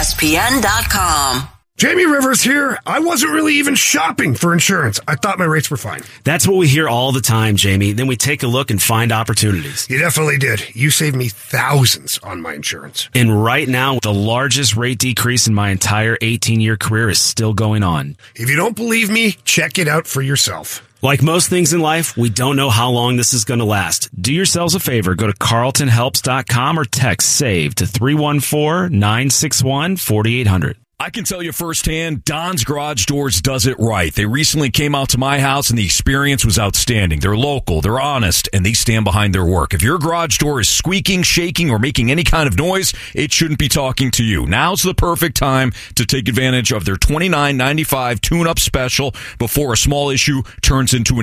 ESPN.com. Jamie Rivers here. I wasn't really even shopping for insurance. I thought my rates were fine. That's what we hear all the time, Jamie. Then we take a look and find opportunities. You definitely did. You saved me thousands on my insurance. And right now, the largest rate decrease in my entire 18-year career is still going on. If you don't believe me, check it out for yourself. Like most things in life, we don't know how long this is going to last. Do yourselves a favor. Go to carltonhelps.com or text SAVE to 314-961-4800. I can tell you firsthand, Don's Garage Doors does it right. They recently came out to my house, and the experience was outstanding. They're local, they're honest, and they stand behind their work. If your garage door is squeaking, shaking, or making any kind of noise, it shouldn't be talking to you. Now's the perfect time to take advantage of their $29.95 tune-up special before a small issue turns into an